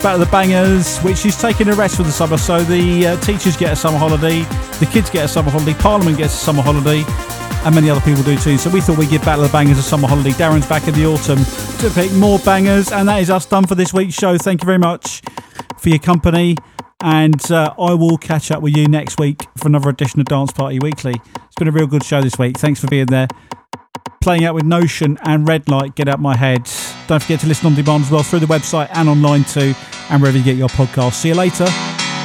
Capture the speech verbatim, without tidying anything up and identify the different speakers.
Speaker 1: Battle of the Bangers, which is taking a rest for the summer. So the uh, teachers get a summer holiday, the kids get a summer holiday, Parliament gets a summer holiday, and many other people do too. So we thought we'd give Battle of the Bangers a summer holiday. Darren's back in the autumn to pick more bangers, and that is us done for this week's show. Thank you very much for your company, and uh, I will catch up with you next week for another edition of Dance Party Weekly. It's been a real good show this week. Thanks for being there. Playing out with Notion and Red Light, Get Out My Head. Don't forget to listen on demand as well through the website and online too, and wherever you get your podcasts. See you later.